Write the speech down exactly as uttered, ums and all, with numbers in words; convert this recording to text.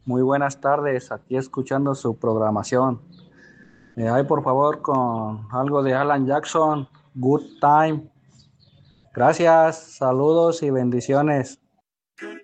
Muy buenas tardes, aquí escuchando su programación. Eh, ahí por favor con algo de Alan Jackson, Good Time. Gracias, saludos y bendiciones.